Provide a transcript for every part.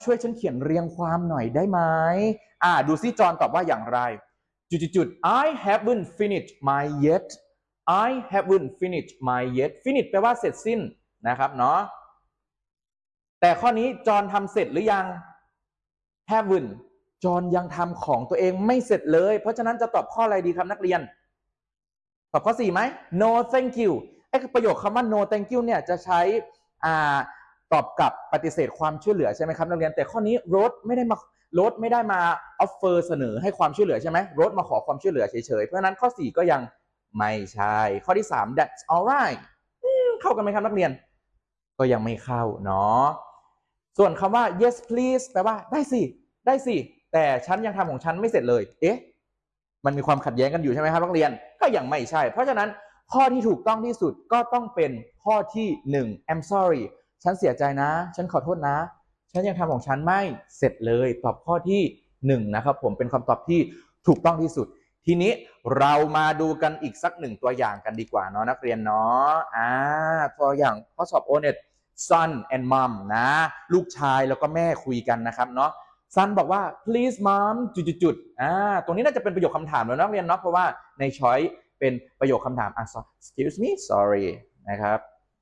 ช่วยฉันเขียนเรียงความหน่อยได้ไหมดูซิจอห์นตอบว่าอย่างไรจุด I haven't finished my yet I haven't finished my yet finish แปลว่าเสร็จสิ้นนะครับเนาะแต่ข้อนี้จอห์นทำเสร็จหรือยัง haven't จอห์นยังทำของตัวเองไม่เสร็จเลยเพราะฉะนั้นจะตอบข้ออะไรดีครับนักเรียนตอบข้อ4ไหม no thank you ไอ้ประโยคคำว่า no thank you เนี่ยจะใช้ตอบกลับปฏิเสธความช่วยเหลือใช่ไหมครับนักเรียนแต่ข้อนี้โรสไม่ได้มาออฟเฟอร์เสนอให้ความช่วยเหลือใช่ไหมโรสมาขอความช่วยเหลือเฉยๆเพราะฉะนั้นข้อ4ก็ยังไม่ใช่ข้อที่3 that's alright เข้ากันไหมครับนักเรียนก็ยังไม่เข้าเนาะส่วนคำว่า yes please แปลว่าได้สิแต่ฉันยังทำของฉันไม่เสร็จเลยเอ๊ะมันมีความขัดแย้งกันอยู่ใช่ไหมครับนักเรียนก็ยังไม่ใช่เพราะฉะนั้นข้อที่ถูกต้องที่สุดก็ต้องเป็นข้อที่1 I'm sorry ฉันเสียใจนะฉันขอโทษนะฉันยังทำของฉันไม่เสร็จเลยตอบข้อที่1นะครับผมเป็นคำตอบที่ถูกต้องที่สุดทีนี้เรามาดูกันอีกสัก1ตัวอย่างกันดีกว่าเนาะนักเรียนเนาะตัวอย่างข้อสอบ O-NET son and mom นะลูกชายแล้วก็แม่คุยกันนะครับเนาะซันบอกว่า please mom จุดตรงนี้น่าจะเป็นประโยคคำถามแล้วนักเรียนเนาะเพราะว่าในช้อยเป็นประโยคคำถามexcuse me sorry นะครับ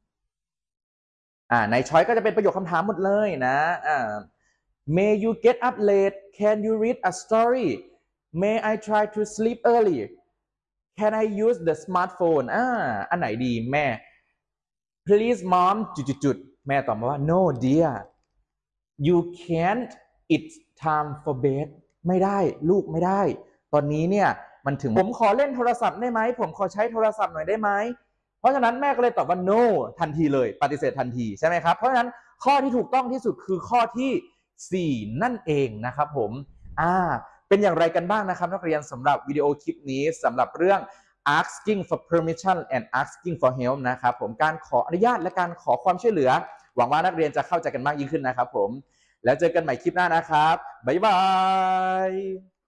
ในช้อยก็จะเป็นประโยคคำถามหมดเลยนะmay you get up late can you read a story may I try to sleep early can I use the smartphone อันไหนดีแม่ please mom จุดแม่ตอบมาว่า no dear you can't it's time for bed ไม่ได้ลูกไม่ได้ตอนนี้เนี่ยมันถึงผมขอเล่นโทรศัพท์ได้ไหมผมขอใช้โทรศัพท์หน่อยได้ไหมเพราะฉะนั้นแม่ก็เลยตอบว่า no ทันทีเลยปฏิเสธทันทีใช่ไหมครับเพราะฉะนั้นข้อที่ถูกต้องที่สุดคือข้อที่4นั่นเองนะครับผมเป็นอย่างไรกันบ้างนะครับนักเรียนสำหรับวิดีโอคลิปนี้สำหรับเรื่อง asking for permission and asking for help นะครับผมการขออนุญาตและการขอความช่วยเหลือหวังว่านักเรียนจะเข้าใจกันมากยิ่งขึ้นนะครับผมแล้วเจอกันใหม่คลิปหน้านะครับบ๊ายบาย